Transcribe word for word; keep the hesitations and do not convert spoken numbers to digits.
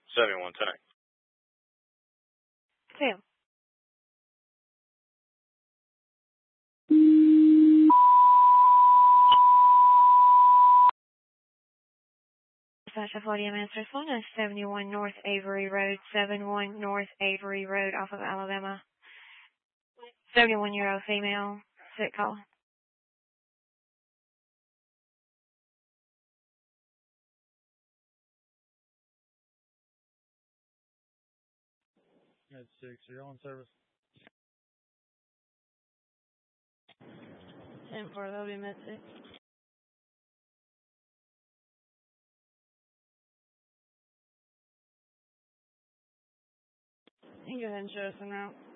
seventy-one ten. Two. Sasha Podium answers phone is seventy-one North Avery Road, seventy-one North Avery Road off of Alabama. seventy-one-year-old female, sick call. That's six. You're on service. ten four, that'll be med six. You can go ahead and show us en route.